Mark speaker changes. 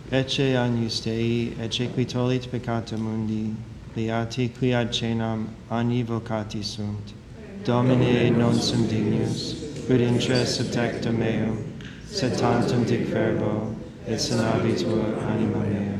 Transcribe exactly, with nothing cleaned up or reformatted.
Speaker 1: ecce agnus Dei, ecce qui tollit peccata mundi, beati qui ad cenam agni vocati sunt. Domine non sum dignus, quid intra subtectum meum, sed tantum dic verbo, et sanabitur anima mea.